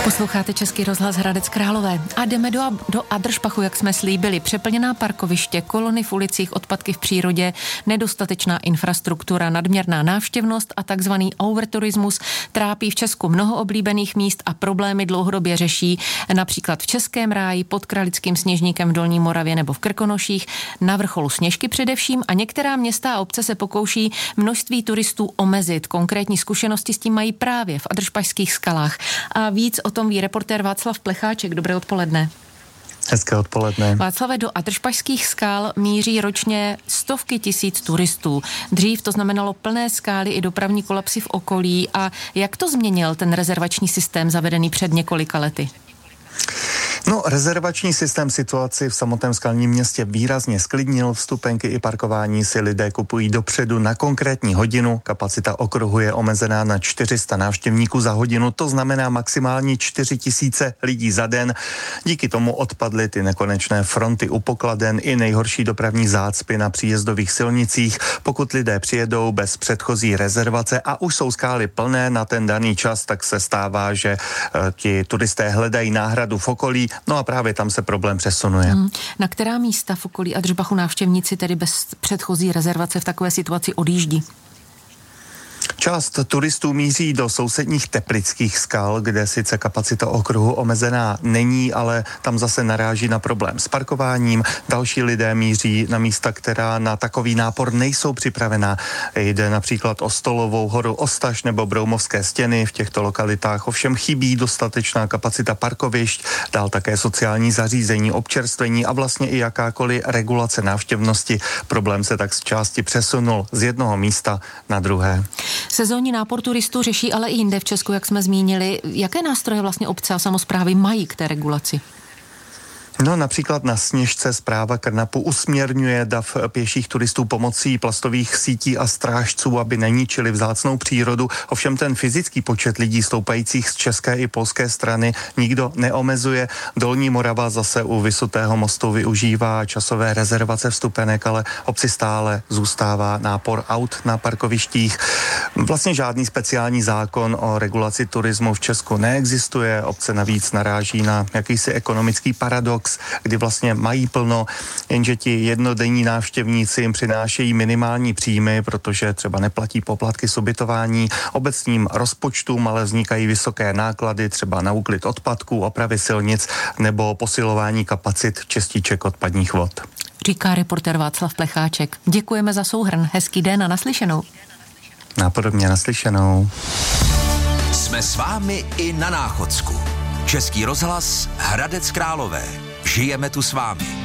Posloucháte Český rozhlas Hradec Králové a jdeme do Adršpachu, jak jsme slíbili. Přeplněná parkoviště, kolony v ulicích, odpadky v přírodě, nedostatečná infrastruktura, nadměrná návštěvnost a takzvaný overturismus trápí v Česku mnoho oblíbených míst a problémy dlouhodobě řeší například v Českém ráji, pod Kralickým Sněžníkem v Dolní Moravě nebo v Krkonoších, na vrcholu Sněžky především, a některá města a obce se pokouší množství turistů omezit. Konkrétní zkušenosti s tím mají právě v Adršpašských skalách. A víc o tom ví reportér Václav Plecháček. Dobré odpoledne. Hezké odpoledne. Václave, do Adršpašských skal míří ročně stovky tisíc turistů. Dřív to znamenalo plné skály i dopravní kolapsy v okolí. A jak to změnil ten rezervační systém zavedený před několika lety? No, rezervační systém situaci v samotném skalním městě výrazně zklidnil. Vstupenky i parkování si lidé kupují dopředu na konkrétní hodinu. Kapacita okruhu je omezená na 400 návštěvníků za hodinu, to znamená maximálně 4 000 lidí za den. Díky tomu odpadly ty nekonečné fronty u pokladen i nejhorší dopravní zácpy na příjezdových silnicích. Pokud lidé přijedou bez předchozí rezervace a už jsou skály plné na ten daný čas, tak se stává, že ti turisté hledají náhradu v okolí. No a právě tam se problém přesunuje. Na která místa v okolí Adršpachu návštěvníci tedy bez předchozí rezervace v takové situaci odjíždí? Část turistů míří do sousedních Teplických skal, kde sice kapacita okruhu omezená není, ale tam zase naráží na problém s parkováním. Další lidé míří na místa, která na takový nápor nejsou připravená. Jde například o Stolovou horu, Ostaš nebo Broumovské stěny. V těchto lokalitách ovšem chybí dostatečná kapacita parkovišť, dál také sociální zařízení, občerstvení a vlastně i jakákoliv regulace návštěvnosti. Problém se tak z části přesunul z jednoho místa na druhé. Sezónní nápor turistů řeší ale i jinde v Česku, jak jsme zmínili. Jaké nástroje vlastně obce a samosprávy mají k té regulaci? No, například na Sněžce správa Krnapu usměrňuje dav pěších turistů pomocí plastových sítí a strážců, aby neničili vzácnou přírodu. Ovšem ten fyzický počet lidí stoupajících z české i polské strany nikdo neomezuje. Dolní Morava zase u Vysutého mostu využívá časové rezervace vstupenek, ale obci stále zůstává nápor aut na parkovištích. Vlastně žádný speciální zákon o regulaci turismu v Česku neexistuje. Obce navíc naráží na jakýsi ekonomický paradox, kdy vlastně mají plno, jenže ti jednodenní návštěvníci jim přinášejí minimální příjmy, protože třeba neplatí poplatky z ubytování obecním rozpočtům, ale vznikají vysoké náklady třeba na úklid odpadků, opravy silnic nebo posilování kapacit čističek odpadních vod. Říká reportér Václav Plecháček. Děkujeme za souhrn. Hezký den a naslyšenou. Napodobně naslyšenou. Jsme s vámi i na Náchodsku. Český rozhlas Hradec Králové. Žijeme tu s vámi.